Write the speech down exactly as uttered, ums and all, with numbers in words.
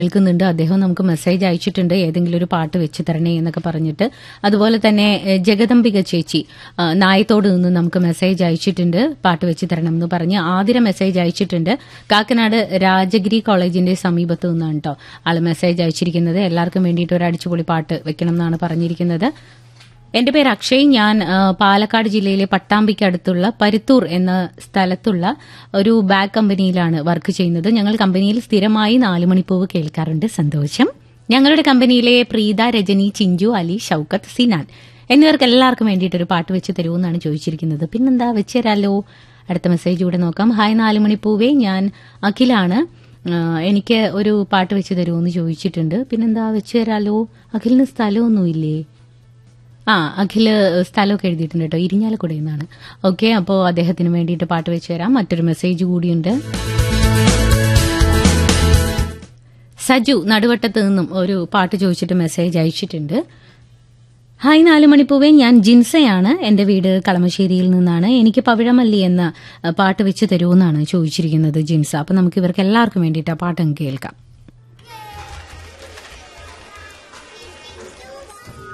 കേൾക്കുന്നുണ്ട്. അദ്ദേഹം നമുക്ക് മെസ്സേജ് അയച്ചിട്ടുണ്ട്, ഏതെങ്കിലും ഒരു പാട്ട് വെച്ച് തരണേ എന്നൊക്കെ പറഞ്ഞിട്ട്. അതുപോലെ തന്നെ എ, ജഗദംബിക ചേച്ചി ആ, നായത്തോട് നിന്ന് നമുക്ക് മെസ്സേജ് അയച്ചിട്ടുണ്ട്, പാട്ട് വെച്ച് തരണം എന്ന് പറഞ്ഞ്. ആതിര മെസ്സേജ് അയച്ചിട്ടുണ്ട്, കാക്കനാട് രാജഗിരി കോളേജിന്റെ സമീപത്ത് നിന്നാണ് കേട്ടോ ആള് മെസ്സേജ് അയച്ചിരിക്കുന്നത്. എല്ലാവർക്കും വേണ്ടിയിട്ട് ഒരു അടിച്ചുപൊളി പാട്ട് വെക്കണം എന്നാണ് പറഞ്ഞിരിക്കുന്നത്. എന്റെ പേര് അക്ഷയ്. ഞാൻ ആ, പാലക്കാട് ജില്ലയിലെ പട്ടാമ്പിക്ക് അടുത്തുള്ള പരുത്തൂർ എന്ന സ്ഥലത്തുള്ള ഒരു ബാഗ് കമ്പനിയിലാണ് വർക്ക് ചെയ്യുന്നത്. ഞങ്ങൾ കമ്പനിയിൽ സ്ഥിരമായി നാലുമണിപ്പൂവ് കേൾക്കാറുണ്ട്. സന്തോഷം. ഞങ്ങളുടെ കമ്പനിയിലെ പ്രീത, രജനി, ചിഞ്ചു, അലി, ഷൌക്കത്ത്, സിനാൻ എന്നിവർക്ക് എല്ലാവർക്കും വേണ്ടിയിട്ട് ഒരു പാട്ട് വെച്ച് തരുമെന്നാണ് ചോദിച്ചിരിക്കുന്നത്. പിന്നെന്താ, വെച്ച് തരാലോ. അടുത്ത മെസ്സേജ് കൂടെ നോക്കാം. ഹായ് നാലുമണിപ്പൂവേ, ഞാൻ അഖിലാണ്. ആ, എനിക്ക് ഒരു പാട്ട് വെച്ച് തരുമെന്ന് ചോദിച്ചിട്ടുണ്ട്. പിന്നെന്താ, വെച്ച് തരാലോ. അഖിലിന് സ്ഥലമൊന്നുമില്ലേ? ആ, അഖില് സ്ഥലമൊക്കെ എഴുതിയിട്ടുണ്ട് കേട്ടോ, ഇരിഞ്ഞാലക്കുടയിൽ നിന്നാണ്. ഓക്കെ, അപ്പോൾ അദ്ദേഹത്തിന് വേണ്ടിയിട്ട് പാട്ട് വെച്ച് തരാം. മറ്റൊരു മെസ്സേജ് കൂടിയുണ്ട്. സജു നടുവട്ടത്ത് നിന്നും ഒരു പാട്ട് ചോദിച്ചിട്ട് മെസ്സേജ് അയച്ചിട്ടുണ്ട്. ഹായ് നാലുമണിപ്പൂവേ, ഞാൻ ജിൻസയാണ്. എന്റെ വീട് കളമശ്ശേരിയിൽ നിന്നാണ്. എനിക്ക് പവിഴമല്ലി എന്ന പാട്ട് വെച്ച് തരുമെന്നാണ് ചോദിച്ചിരിക്കുന്നത് ജിൻസ. അപ്പൊ നമുക്ക് ഇവർക്ക് എല്ലാവർക്കും വേണ്ടിയിട്ട് ആ പാട്ട് അങ്ങ് കേൾക്കാം.